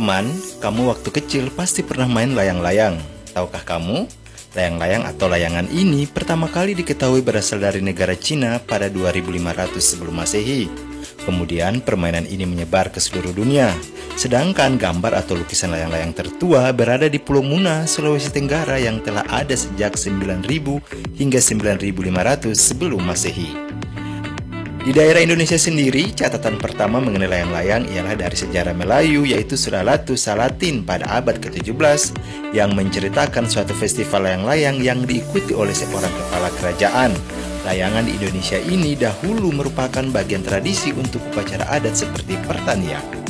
Teman-teman, kamu waktu kecil pasti pernah main layang-layang. Tahukah kamu, layang-layang atau layangan ini pertama kali diketahui berasal dari negara Cina pada 2500 sebelum Masehi. Kemudian permainan ini menyebar ke seluruh dunia. Sedangkan gambar atau lukisan layang-layang tertua berada di Pulau Muna, Sulawesi Tenggara yang telah ada sejak 9000 hingga 9500 sebelum Masehi. Di daerah Indonesia sendiri, catatan pertama mengenai layang-layang ialah dari sejarah Melayu, yaitu Suralatus Salatin pada abad ke-17 yang menceritakan suatu festival layang-layang yang diikuti oleh seorang kepala kerajaan. Layangan di Indonesia ini dahulu merupakan bagian tradisi untuk upacara adat seperti pertanian.